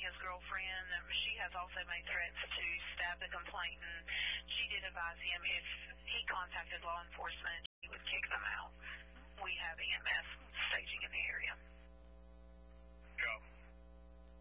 his girlfriend. She has also made threats to stab the complainant. She did advise him if he contacted law enforcement, he would kick them out. We have EMS staging in the area. Go.